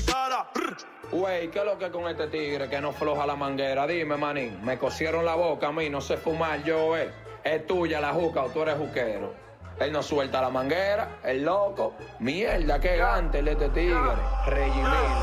cara. Güey, ¿qué es lo que con este tigre que no floja la manguera? Dime, manín, me cosieron la boca a mí, no sé fumar yo, Es tuya la juca o tú eres juquero. Él no suelta la manguera, el loco. Mierda, qué gante el de este tigre. Regimil.